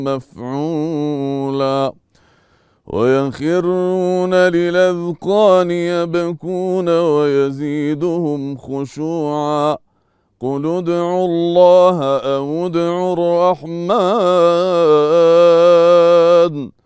مفعولا ويخرون للأذقان يبكون ويزيدهم خشوعا قل ادعوا الله أو ادعوا الرحمن